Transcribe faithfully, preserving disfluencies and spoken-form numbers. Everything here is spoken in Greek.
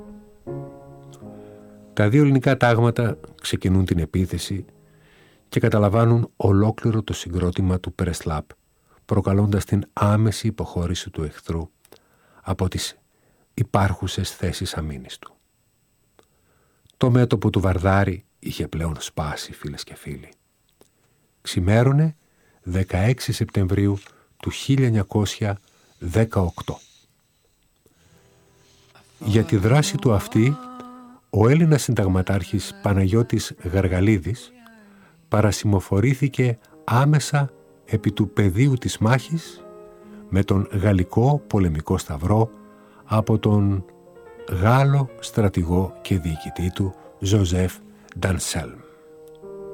Τα δύο ελληνικά τάγματα ξεκινούν την επίθεση και καταλαμβάνουν ολόκληρο το συγκρότημα του Περεσλάπ, προκαλώντας την άμεση υποχώρηση του εχθρού από τις υπάρχουσες θέσεις αμήνης του. Το μέτωπο του Βαρδάρη είχε πλέον σπάσει, φίλες και φίλοι. Ξημέρωνε δεκαέξι Σεπτεμβρίου του χίλια εννιακόσια δεκαοκτώ. Για τη δράση του αυτή, ο Έλληνας συνταγματάρχης Παναγιώτης Γαργαλίδης παρασημοφορήθηκε άμεσα επί του πεδίου της μάχης με τον γαλλικό πολεμικό σταυρό από τον Γάλλο στρατηγό και διοικητή του Ζωζέφ Ντανσέλμ.